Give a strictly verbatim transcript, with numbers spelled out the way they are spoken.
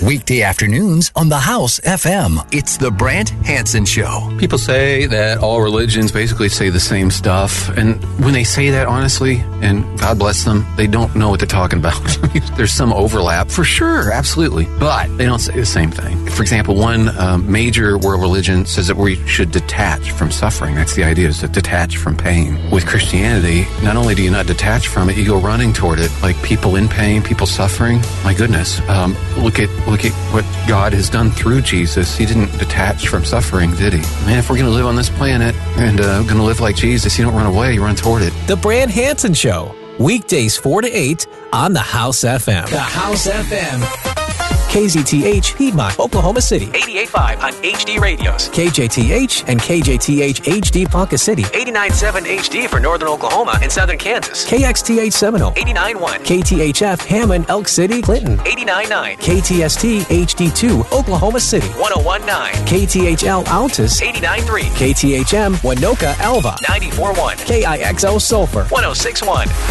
Weekday afternoons on the House F M. It's the Brant Hansen Show. People say that all religions basically say the same stuff. And when they say that, honestly, and God bless them, they don't know what they're talking about. There's some overlap, for sure, absolutely. But they don't say the same thing. For example, one um, major world religion says that we should detach from suffering. That's the idea, is to detach from pain. With Christianity, not only do you not detach from it, you go running toward it. Like people in pain, people suffering. My goodness, um, look at look at what God has done through Jesus. He didn't detach from suffering, did he? Man, if we're going to live on this planet and uh, going to live like Jesus, you don't run away, you run toward it. The Brant Hansen Show, weekdays four to eight on the House F M. The House F M. K Z T H, Piedmont, Oklahoma City. eighty-eight point five on H D Radios. K J T H and K J T H H D Ponca City. eighty-nine point seven H D for northern Oklahoma and southern Kansas. K X T H Seminole. eighty-nine point one. K T H F Hammond, Elk City, Clinton. eighty-nine point nine. K T S T H D two, Oklahoma City. one oh one point nine. K T H L Altus. eighty-nine point three. K T H M Winoka, Alva. ninety-four point one. K I X O Sulphur. one oh six point one.